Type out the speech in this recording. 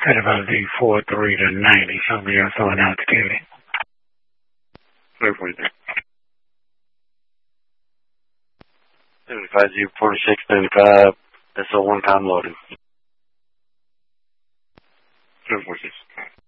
Advisory 43 to 90. Somebody else on out to Kelly. 343. Advisory 4635. That's a one-time loading. 346.